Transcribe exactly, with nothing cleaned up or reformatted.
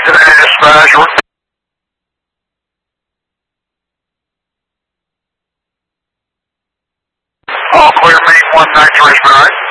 Dispatch. All clear, main one nine three nine.